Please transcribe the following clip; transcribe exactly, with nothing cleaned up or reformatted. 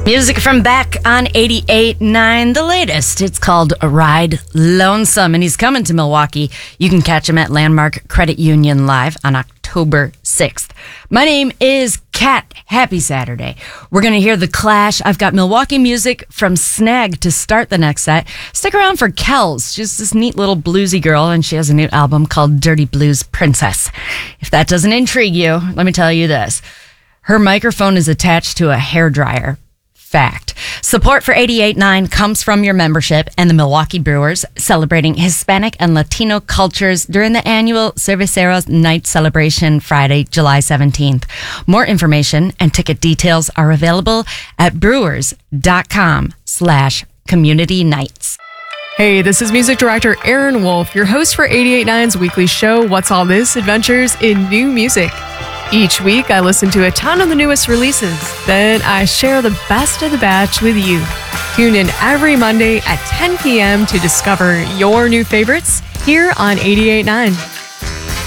Music from back on eighty-eight point nine, the latest. It's called Ride Lonesome, and he's coming to Milwaukee. You can catch him at Landmark Credit Union Live on October sixth. My name is Kat. Happy Saturday. We're going to hear The Clash. I've got Milwaukee music from Snag to start the next set. Stick around for Kells. She's this neat little bluesy girl, and she has a new album called Dirty Blues Princess. If that doesn't intrigue you, let me tell you this. Her microphone is attached to a hairdryer. Fact. Support for eighty-eight point nine comes from your membership and the Milwaukee Brewers, celebrating Hispanic and Latino cultures during the annual Cerveceros Night celebration Friday, July seventeenth. More information and ticket details are available at brewers.com slash community nights. Hey, this is music director Aaron Wolf, your host for eighty-eight point nine's weekly show, What's All This? Adventures in New Music. Each week, I listen to a ton of the newest releases. Then I share the best of the batch with you. Tune in every Monday at ten p.m. to discover your new favorites here on eighty-eight point nine.